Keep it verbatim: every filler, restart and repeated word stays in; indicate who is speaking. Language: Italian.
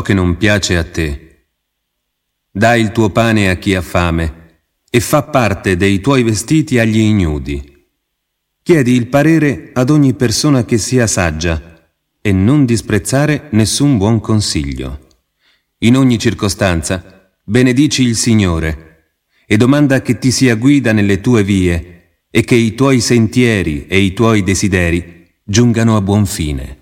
Speaker 1: che non piace a te. Dai il tuo pane a chi ha fame e fa parte dei tuoi vestiti agli ignudi. Chiedi il parere ad ogni persona che sia saggia e non disprezzare nessun buon consiglio. In ogni circostanza benedici il Signore e domanda che ti sia guida nelle tue vie e che i tuoi sentieri e i tuoi desideri giungano a buon fine.